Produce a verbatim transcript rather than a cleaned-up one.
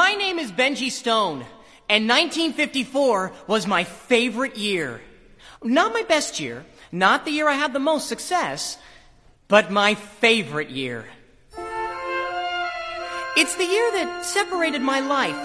My name is Benji Stone, and nineteen fifty-four was my favorite year. Not my best year, not the year I had the most success, but my favorite year. It's the year that separated my life